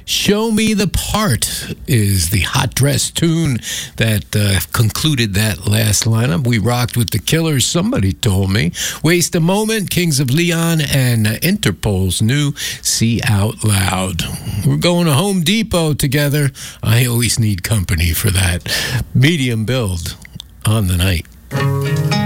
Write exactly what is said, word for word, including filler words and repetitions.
Show Me the Part is the hot dress tune that uh, concluded that last lineup. We rocked with the Killers, somebody told me. Waste a Moment, Kings of Leon, and uh, Interpol's new See Out Loud. We're going to Home Depot together. I always need company for that. Medium build on the night.